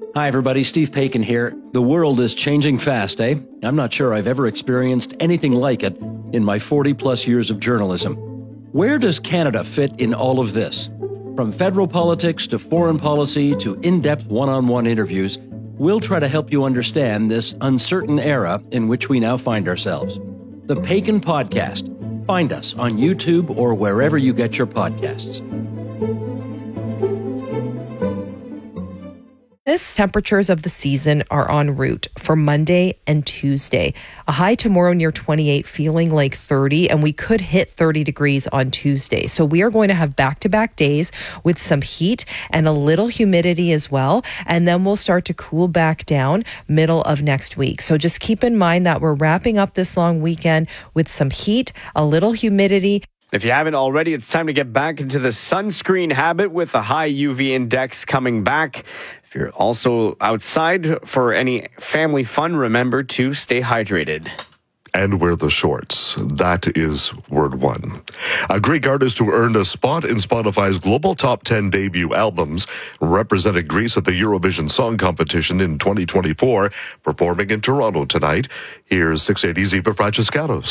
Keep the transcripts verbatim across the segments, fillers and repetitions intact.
Hi, everybody. Steve Paikin here. The world is changing fast, eh? I'm not sure I've ever experienced anything like it in my forty-plus years of journalism. Where does Canada fit in all of this? From federal politics to foreign policy to in-depth one-on-one interviews, we'll try to help you understand this uncertain era in which we now find ourselves. The Paikin Podcast. Find us on YouTube or wherever you get your podcasts. This temperatures of the season are en route for Monday and Tuesday. A high tomorrow near twenty-eight, feeling like thirty, and we could hit thirty degrees on Tuesday. So we are going to have back-to-back days with some heat and a little humidity as well. And then we'll start to cool back down middle of next week. So just keep in mind that we're wrapping up this long weekend with some heat, a little humidity. If you haven't already, it's time to get back into the sunscreen habit with the high U V index coming back. If you're also outside for any family fun, remember to stay hydrated. And wear the shorts. That is word one. A Greek artist who earned a spot in Spotify's global top ten debut albums represented Greece at the Eurovision Song Competition in twenty twenty-four, performing in Toronto tonight. Here's six eighty's Eva Francescatos.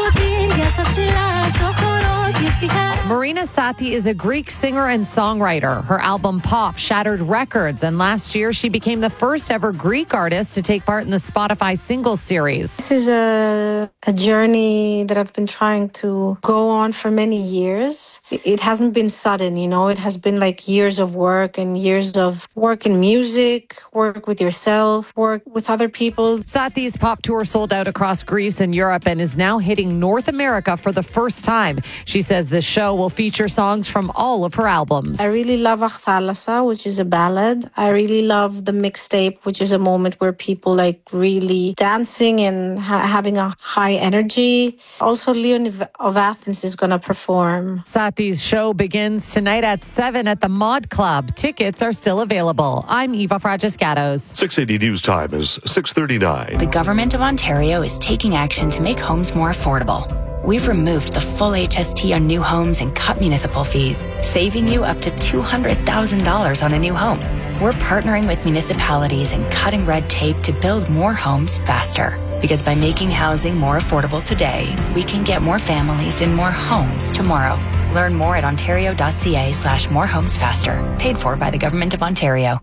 Marina Sati is a Greek singer and songwriter. Her album Pop shattered records, and last year she became the first ever Greek artist to take part in the Spotify Singles Series. This is a, a journey that I've been trying to go on for many years. It, it hasn't been sudden, you know, it has been like years of work and years of work in music, work with yourself, work with other people. Sati's pop tour sold out across Greece and Europe and is now hitting North America for the first time. She says this show will feature songs from all of her albums. I really love Achthalassa, which is a ballad. I really love the mixtape, which is a moment where people like really dancing and ha- having a high energy. Also, Leon of Athens is going to perform. Sati's show begins tonight at seven at the Mod Club. Tickets are still available. I'm Eva Francescatos. six eighty News Time is six thirty-nine. The Government of Ontario is taking action to make homes more affordable. We've removed the full H S T on new homes and cut municipal fees, saving you up to two hundred thousand dollars on a new home. We're partnering with municipalities and cutting red tape to build more homes faster. Because by making housing more affordable today, we can get more families in more homes tomorrow. Learn more at ontario.ca slash more homes faster. Paid for by the Government of Ontario.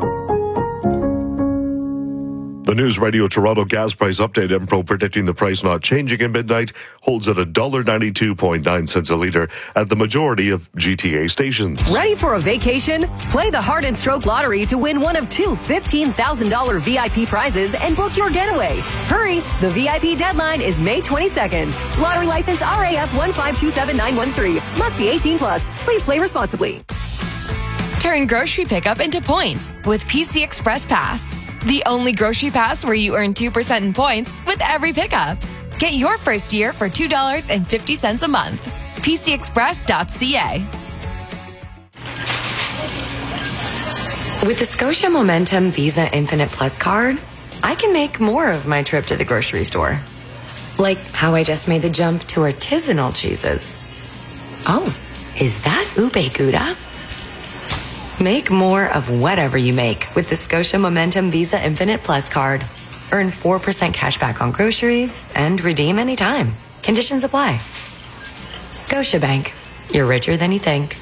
The News Radio Toronto gas price update. Empro predicting the price not changing at midnight holds at one dollar ninety-two point nine cents a litre at the majority of G T A stations. Ready for a vacation? Play the Heart and Stroke Lottery to win one of two fifteen thousand dollars V I P prizes and book your getaway. Hurry! The V I P deadline is May twenty-second. Lottery license R A F one five two seven nine one three. Must be eighteen plus. Please play responsibly. Turn grocery pickup into points with P C Express Pass. The only grocery pass where you earn two percent in points with every pickup. Get your first year for two dollars and fifty cents a month. P C express dot C A. With the Scotia Momentum Visa Infinite Plus card, I can make more of my trip to the grocery store. Like how I just made the jump to artisanal cheeses. Oh, is that ube gouda? Make more of whatever you make with the Scotia Momentum Visa Infinite Plus card. Earn four percent cash back on groceries and redeem anytime. Conditions apply. Scotiabank. You're richer than you think.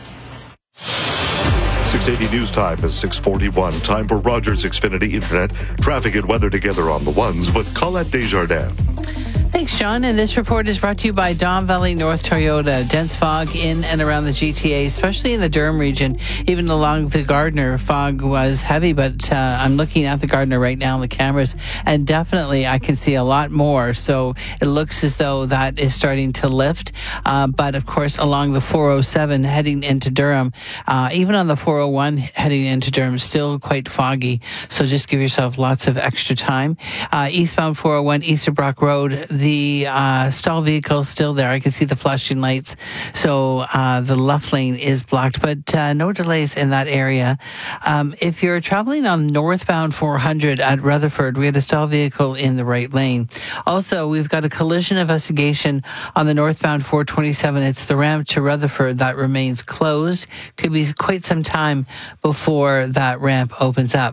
six eighty News Time is six forty-one. Time for Rogers Xfinity Internet. Traffic and weather together on the ones with Colette Desjardins. Thanks, John. And this report is brought to you by Don Valley North Toyota. Dense fog in and around the G T A, especially in the Durham region. Even along the Gardiner, fog was heavy, but uh, I'm looking at the Gardiner right now on the cameras, and definitely I can see a lot more. So it looks as though that is starting to lift. Uh, but, of course, along the four oh seven heading into Durham, uh, even on the four oh one heading into Durham, still quite foggy. So just give yourself lots of extra time. Uh, eastbound four oh one, Easterbrook Road, the uh, stall vehicle still there. I can see the flashing lights. So uh, the left lane is blocked, but uh, no delays in that area. Um, if you're traveling on northbound four hundred at Rutherford, we had a stall vehicle in the right lane. Also, we've got a collision investigation on the northbound four twenty-seven. It's the ramp to Rutherford that remains closed. Could be quite some time before that ramp opens up.